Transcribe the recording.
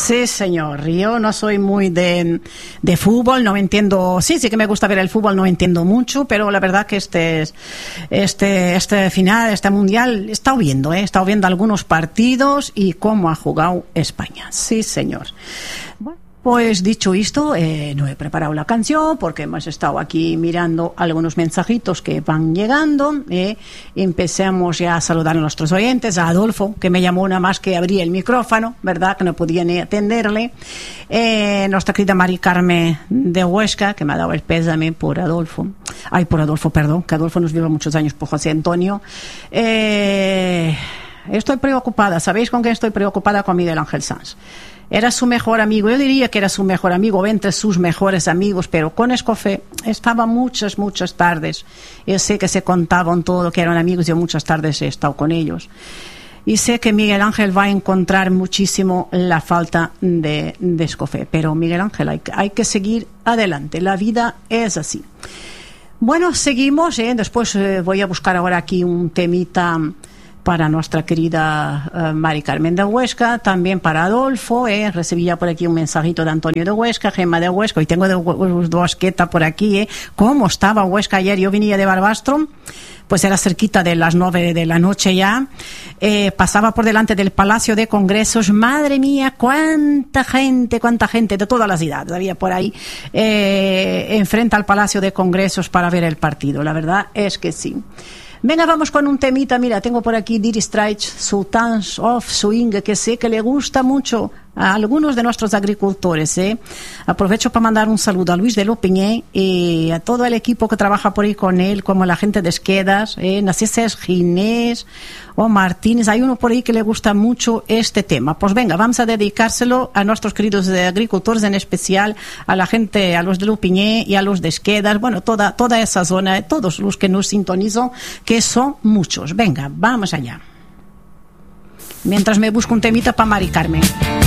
Sí, señor. Yo no soy muy de fútbol, no me entiendo. Sí que me gusta ver el fútbol, no me entiendo mucho, pero la verdad que este final, este mundial, he estado viendo algunos partidos y cómo ha jugado España. Sí, señor. Bueno. Pues dicho esto, no he preparado la canción porque hemos estado aquí mirando algunos mensajitos que van llegando. Empecemos ya a saludar a nuestros oyentes, a Adolfo, que me llamó nada más que abrí el micrófono, ¿verdad? Que no podía ni atenderle. Nuestra querida Mari Carmen de Huesca, que me ha dado el pésame por Adolfo. Perdón, que Adolfo nos vive muchos años por José Antonio. Estoy preocupada, ¿sabéis con qué estoy preocupada? Con Miguel Ángel Sanz. Era su mejor amigo, yo diría que era su mejor amigo, entre sus mejores amigos, pero con Escofé estaba muchas tardes. Yo sé que se contaban todo, que eran amigos, yo muchas tardes he estado con ellos. Y sé que Miguel Ángel va a encontrar muchísimo la falta de Escofé, pero Miguel Ángel, hay que seguir adelante, la vida es así. Bueno, seguimos, después voy a buscar ahora aquí un temita para nuestra querida Mari Carmen de Huesca, también para Adolfo, recibí ya por aquí un mensajito de Antonio de Huesca, Gemma de Huesca, y tengo de Huesqueta por aquí, ¿cómo estaba Huesca ayer? Yo venía de Barbastro, pues era cerquita de las 9 de la noche ya, pasaba por delante del Palacio de Congresos, madre mía, cuánta gente de todas las edades había por ahí, enfrente al Palacio de Congresos para ver el partido, la verdad es que sí. Venga, vamos con un temita. Mira, tengo por aquí Dire Straits, Sultans of Swing, que sé que le gusta mucho a algunos de nuestros agricultores. Aprovecho para mandar un saludo a Luis de Lopiñé y a todo el equipo que trabaja por ahí con él, como la gente de Esquedas, Nacises Ginés o Martínez. Hay uno por ahí que le gusta mucho este tema. Pues venga, vamos a dedicárselo a nuestros queridos agricultores, en especial a la gente, a los de Lopiñé y a los de Esquedas, bueno, toda esa zona, todos los que nos sintonizan, que son muchos. Venga, vamos allá. Mientras me busco un temita para Mari Carmen.